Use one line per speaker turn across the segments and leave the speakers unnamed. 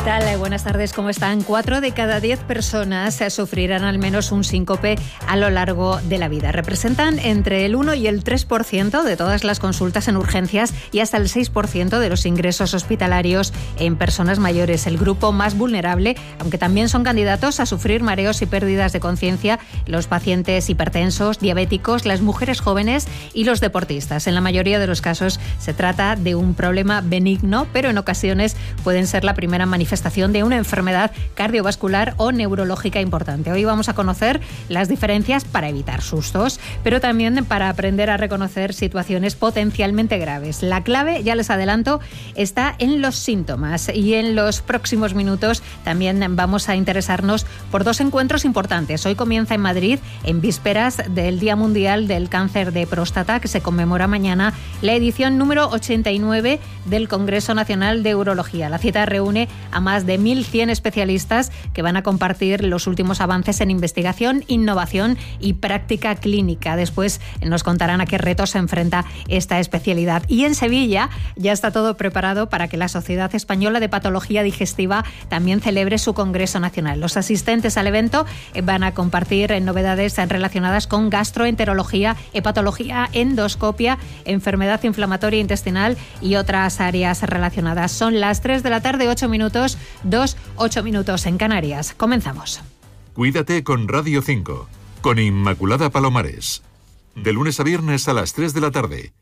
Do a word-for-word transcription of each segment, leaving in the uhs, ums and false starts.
tal? Buenas tardes, ¿cómo están? Cuatro de cada diez personas sufrirán al menos un síncope a lo largo de la vida. Representan entre el uno y el tres por ciento de todas las consultas en urgencias y hasta el seis por ciento de los ingresos hospitalarios en personas mayores. El grupo más vulnerable, aunque también son candidatos a sufrir mareos y pérdidas de conciencia, los pacientes hipertensos, diabéticos, las mujeres jóvenes y los deportistas. En la mayoría de los casos se trata de un problema benigno, pero en ocasiones pueden ser la primera manifestación de una enfermedad cardiovascular o neurológica importante. Hoy vamos a conocer las diferencias para evitar sustos, pero también para aprender a reconocer situaciones potencialmente graves. La clave, ya les adelanto, está en los síntomas, y en los próximos minutos también vamos a interesarnos por dos encuentros importantes. Hoy comienza en Madrid, en vísperas del Día Mundial del Cáncer de Próstata, que se conmemora mañana, la edición número ochenta y nueve del Congreso Nacional de Urología. La cita reúne a más de mil cien especialistas que van a compartir los últimos avances en investigación, innovación y práctica clínica. Después nos contarán a qué retos se enfrenta esta especialidad. Y en Sevilla ya está todo preparado para que la Sociedad Española de Patología Digestiva también celebre su Congreso Nacional. Los asistentes al evento van a compartir novedades relacionadas con gastroenterología, hepatología, endoscopia, enfermedad inflamatoria intestinal y otras áreas relacionadas. Son las tres de la tarde, ocho minutos. Dos, ocho minutos en Canarias. Comenzamos.
Cuídate con Radio cinco, con Inmaculada Palomares. De lunes a viernes a las tres de la tarde.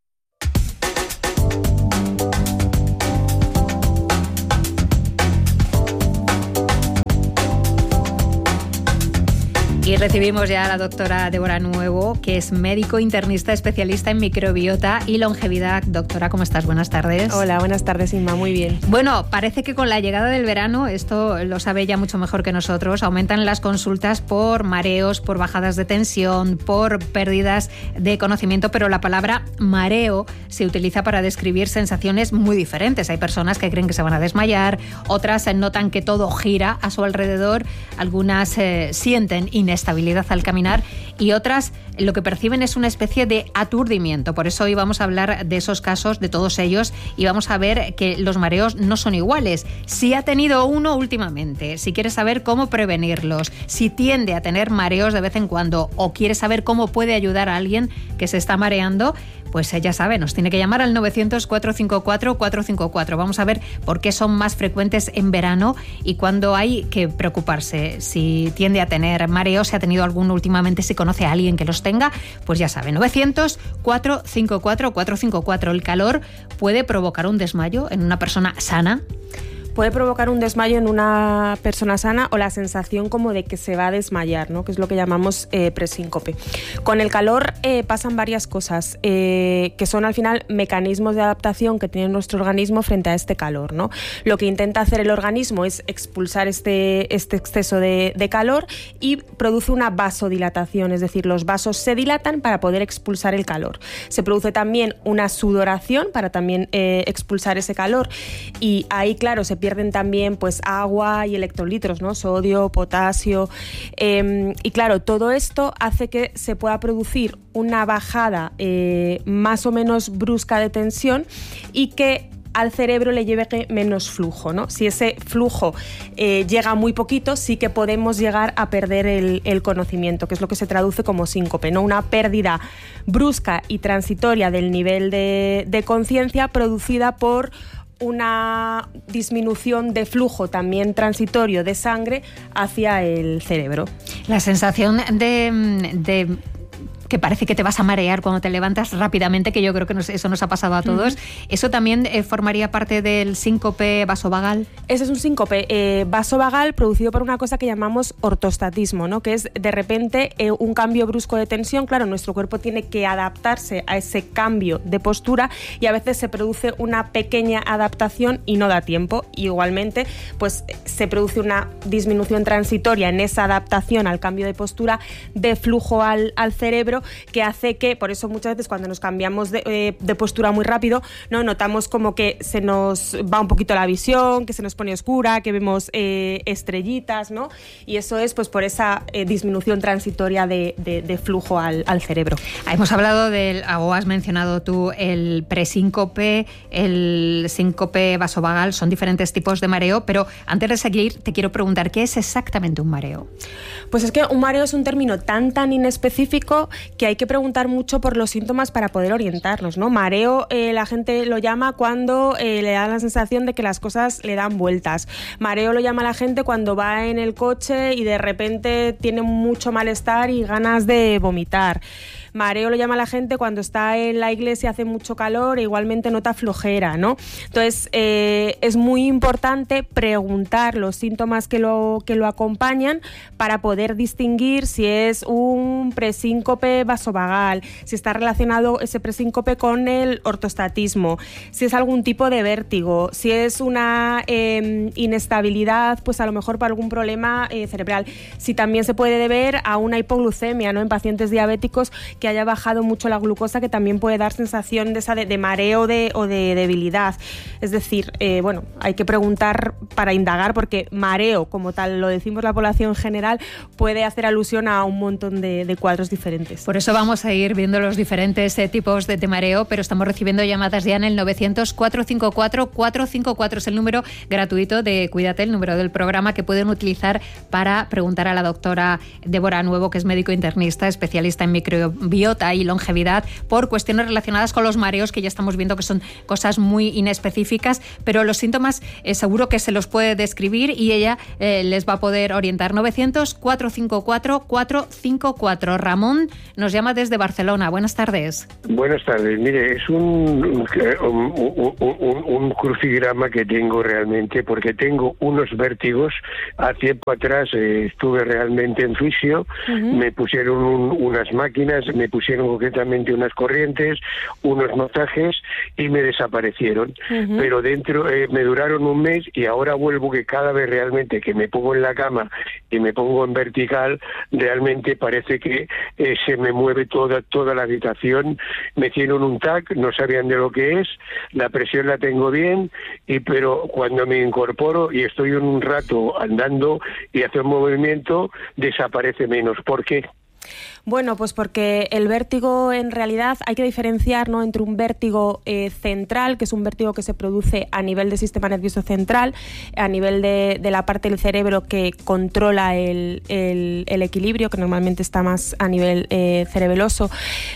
Y recibimos ya a la doctora Débora Nuevo, que es médico internista especialista en microbiota y longevidad. Doctora, ¿cómo estás? Buenas tardes.
Hola, buenas tardes, Inma, muy bien.
Bueno, parece que con la llegada del verano, esto lo sabe ella mucho mejor que nosotros, aumentan las consultas por mareos, por bajadas de tensión, por pérdidas de conocimiento, pero la palabra mareo se utiliza para describir sensaciones muy diferentes. Hay personas que creen que se van a desmayar, otras notan que todo gira a su alrededor, algunas eh, sienten inestabilidad estabilidad al caminar y otras lo que perciben es una especie de aturdimiento. Por eso hoy vamos a hablar de esos casos, de todos ellos, y vamos a ver que los mareos no son iguales. Si ha tenido uno últimamente, si quiere saber cómo prevenirlos, si tiende a tener mareos de vez en cuando o quiere saber cómo puede ayudar a alguien que se está mareando, pues ya sabe, nos tiene que llamar al novecientos, cuatrocientos cincuenta y cuatro, cuatrocientos cincuenta y cuatro. Vamos a ver por qué son más frecuentes en verano y cuándo hay que preocuparse. Si tiende a tener mareos, si ha tenido alguno últimamente, si conoce a alguien que los tenga, pues ya sabe, novecientos, cuatrocientos cincuenta y cuatro, cuatrocientos cincuenta y cuatro. El calor puede provocar un desmayo en una persona sana.
Puede provocar un desmayo en una persona sana o la sensación como de que se va a desmayar, ¿no? Que es lo que llamamos eh, presíncope. Con el calor eh, pasan varias cosas eh, que son al final mecanismos de adaptación que tiene nuestro organismo frente a este calor, ¿no? Lo que intenta hacer el organismo es expulsar este, este exceso de, de calor y produce una vasodilatación, es decir, los vasos se dilatan para poder expulsar el calor. Se produce también una sudoración para también eh, expulsar ese calor y ahí, claro, se pierden también pues agua y electrolitos, ¿no? Sodio, potasio, eh, y claro, todo esto hace que se pueda producir una bajada eh, más o menos brusca de tensión y que al cerebro le lleve menos flujo, ¿no? Si ese flujo eh, llega muy poquito, sí que podemos llegar a perder el, el conocimiento, que es lo que se traduce como síncope, ¿no? Una pérdida brusca y transitoria del nivel de, de conciencia producida por una disminución de flujo también transitorio de sangre hacia el cerebro.
La sensación de... de... que parece que te vas a marear cuando te levantas rápidamente, que yo creo que nos, eso nos ha pasado a todos. Uh-huh. ¿Eso también eh, formaría parte del síncope vasovagal?
Ese es un síncope eh, vasovagal producido por una cosa que llamamos ortostatismo, ¿no? Que es de repente eh, un cambio brusco de tensión. Claro, nuestro cuerpo tiene que adaptarse a ese cambio de postura y a veces se produce una pequeña adaptación y no da tiempo. Y igualmente, pues se produce una disminución transitoria en esa adaptación al cambio de postura de flujo al, al cerebro cerebro que hace que, por eso muchas veces cuando nos cambiamos de, eh, de postura muy rápido, ¿no? Notamos como que se nos va un poquito la visión, que se nos pone oscura, que vemos eh, estrellitas, ¿no? Y eso es pues por esa eh, disminución transitoria de, de, de flujo al, al cerebro.
Hemos hablado del, o has mencionado tú, el presíncope, el síncope vasovagal, son diferentes tipos de mareo, pero antes de seguir te quiero preguntar, ¿qué es exactamente un mareo?
Pues es que un mareo es un término tan tan inespecífico que hay que preguntar mucho por los síntomas para poder orientarnos, ¿no? Mareo eh, la gente lo llama cuando eh, le da la sensación de que las cosas le dan vueltas. Mareo lo llama la gente cuando va en el coche y de repente tiene mucho malestar y ganas de vomitar. Mareo lo llama la gente cuando está en la iglesia, hace mucho calor e igualmente nota flojera, ¿no? Entonces, eh, es muy importante preguntar los síntomas que lo, que lo acompañan para poder distinguir si es un presíncope vasovagal, si está relacionado ese presíncope con el ortostatismo, si es algún tipo de vértigo, si es una eh, inestabilidad, pues a lo mejor para algún problema eh, cerebral, si también se puede deber a una hipoglucemia, ¿no? En pacientes diabéticos que haya bajado mucho la glucosa, que también puede dar sensación de, esa de, de mareo de, o de debilidad. Es decir, eh, bueno, hay que preguntar para indagar, porque mareo, como tal lo decimos la población general, puede hacer alusión a un montón de, de cuadros diferentes.
Por eso vamos a ir viendo los diferentes eh, tipos de, de mareo, pero estamos recibiendo llamadas ya en el novecientos, cuatrocientos cincuenta y cuatro, cuatrocientos cincuenta y cuatro. Es el número gratuito de Cuídate, el número del programa que pueden utilizar para preguntar a la doctora Débora Nuevo, que es médico internista, especialista en microbiota y longevidad, por cuestiones relacionadas con los mareos, que ya estamos viendo que son cosas muy inespecíficas, pero los síntomas eh, seguro que se los puede describir y ella eh, les va a poder orientar. Novecientos, cuatrocientos cincuenta y cuatro, cuatrocientos cincuenta y cuatro. Ramón nos llama desde Barcelona. Buenas tardes.
Buenas tardes. Mire, es un, un, un, un, un crucigrama que tengo realmente, porque tengo unos vértigos. A tiempo atrás eh, estuve realmente en fisio, uh-huh. me pusieron un, unas máquinas, me pusieron concretamente unas corrientes, unos masajes y me desaparecieron. Uh-huh. Pero dentro eh, me duraron un mes y ahora vuelvo, que cada vez realmente que me pongo en la cama y me pongo en vertical, realmente parece que eh, se me mueve toda toda la habitación. Me hicieron un T A C, no sabían de lo que es, la presión la tengo bien, y pero cuando me incorporo y estoy un rato andando y hace un movimiento, desaparece menos. ¿Por qué?
Bueno, pues porque el vértigo, en realidad hay que diferenciar, ¿no?, entre un vértigo eh, central, que es un vértigo que se produce a nivel del sistema nervioso central, a nivel de, de la parte del cerebro que controla el, el, el equilibrio, que normalmente está más a nivel eh, cerebeloso,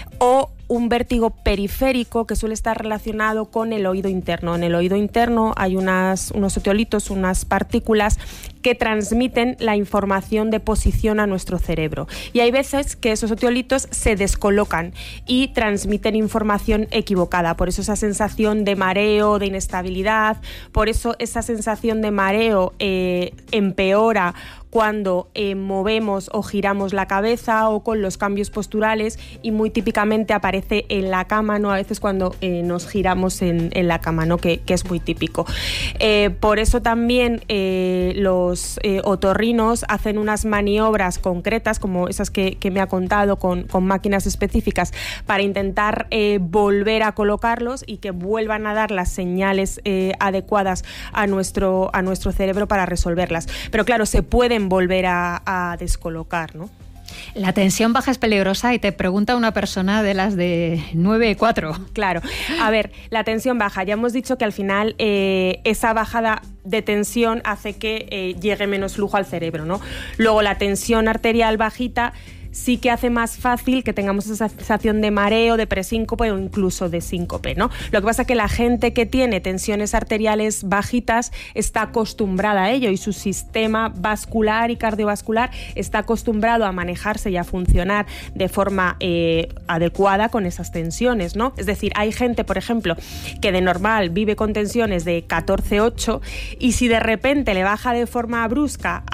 o un vértigo periférico que suele estar relacionado con el oído interno. En el oído interno hay unas, unos oteolitos, unas partículas que transmiten la información de posición a nuestro cerebro. Y hay veces que esos oteolitos se descolocan y transmiten información equivocada. Por eso esa sensación de mareo, de inestabilidad, por eso esa sensación de mareo eh, empeora cuando eh, movemos o giramos la cabeza o con los cambios posturales, y muy típicamente aparece en la cama, ¿no? A veces cuando eh, nos giramos en, en la cama, ¿no? Que, que es muy típico. Eh, por eso también eh, los eh, otorrinos hacen unas maniobras concretas, como esas que, que me ha contado, con, con máquinas específicas, para intentar eh, volver a colocarlos y que vuelvan a dar las señales eh, adecuadas a nuestro, a nuestro cerebro para resolverlas. Pero claro, se pueden volver a, a descolocar, ¿no?
La tensión baja es peligrosa, y te pregunta una persona de las de nueve cuatro.
Claro. A ver, la tensión baja, ya hemos dicho que al final eh, esa bajada de tensión hace que eh, llegue menos flujo al cerebro, ¿no? Luego la tensión arterial bajita sí que hace más fácil que tengamos esa sensación de mareo, de presíncope o incluso de síncope, ¿no? Lo que pasa es que la gente que tiene tensiones arteriales bajitas está acostumbrada a ello, y su sistema vascular y cardiovascular está acostumbrado a manejarse y a funcionar de forma eh, adecuada con esas tensiones, ¿no? Es decir, hay gente, por ejemplo, que de normal vive con tensiones de catorce ocho, y si de repente le baja de forma brusca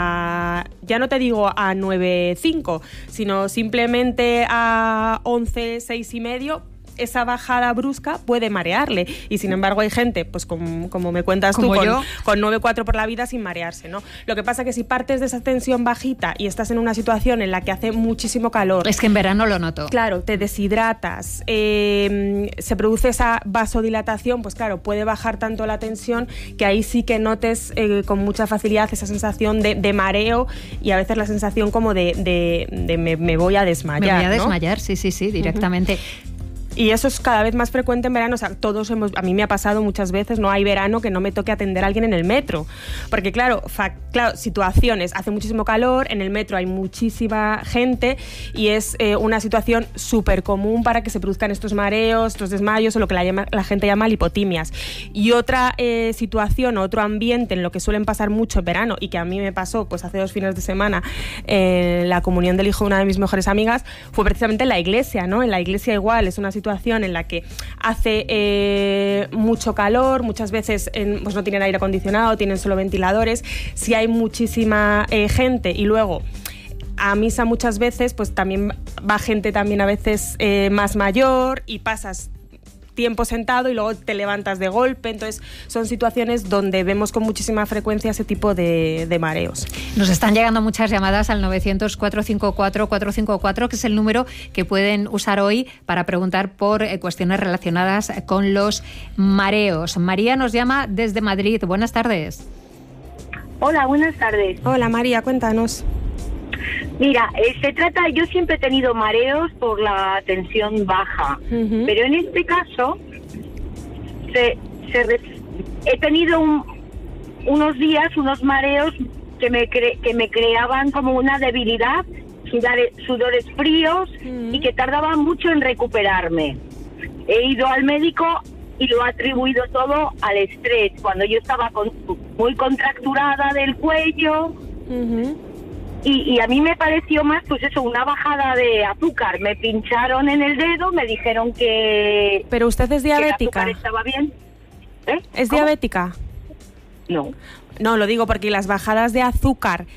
a, ya no te digo a nueve cinco, sino simplemente a once seis y medio, esa bajada brusca puede marearle. Y sin embargo hay gente, pues como, como me cuentas tú,
Como
con,
yo.
con nueve cuatro por la vida sin marearse, ¿no? Lo que pasa es que si partes de esa tensión bajita y estás en una situación en la que hace muchísimo calor,
Es que en verano lo noto.
claro, te deshidratas, eh, se produce esa vasodilatación, pues claro, puede bajar tanto la tensión que ahí sí que notes eh, con mucha facilidad esa sensación de, de mareo y a veces la sensación como de, de, de me, me voy a desmayar.
Me voy a
¿no?
desmayar, sí, sí, sí, directamente.
Y eso es cada vez más frecuente en verano. O sea, todos hemos, a mí me ha pasado muchas veces, no hay verano que no me toque atender a alguien en el metro. Porque claro, fa, claro situaciones, hace muchísimo calor, en el metro hay muchísima gente y es eh, una situación súper común para que se produzcan estos mareos, estos desmayos o lo que la, llama, la gente llama lipotimias. Y otra eh, situación, otro ambiente en lo que suelen pasar mucho en verano y que a mí me pasó pues hace dos fines de semana en eh, la comunión del hijo de una de mis mejores amigas, fue precisamente en la iglesia, ¿no? En la iglesia igual, es una situación situación en la que hace eh, mucho calor, muchas veces en, pues no tienen aire acondicionado, tienen solo ventiladores, si hay muchísima eh, gente y luego a misa muchas veces pues también va gente también a veces eh, más mayor y pasas tiempo sentado y luego te levantas de golpe, entonces son situaciones donde vemos con muchísima frecuencia ese tipo de, de mareos.
Nos están llegando muchas llamadas al novecientos, cuatrocientos cincuenta y cuatro, cuatrocientos cincuenta y cuatro, que es el número que pueden usar hoy para preguntar por eh, cuestiones relacionadas con los mareos. María nos llama desde Madrid. Buenas tardes.
Hola, buenas tardes.
Hola María, cuéntanos.
Mira, eh, se trata, yo siempre he tenido mareos por la tensión baja, uh-huh. pero en este caso se, se re, he tenido un, unos días, unos mareos que me cre, que me creaban como una debilidad, sudores, sudores fríos uh-huh. y que tardaban mucho en recuperarme. He ido al médico y lo ha atribuido todo al estrés, cuando yo estaba con, muy contracturada del cuello. Uh-huh. Y, y a mí me pareció más, pues eso, una bajada de azúcar. Me pincharon en el dedo, me dijeron que...
¿Pero usted es diabética?
Que el azúcar estaba bien. ¿Eh?
¿Es
¿Cómo?
diabética?
No.
No, lo digo porque las bajadas de azúcar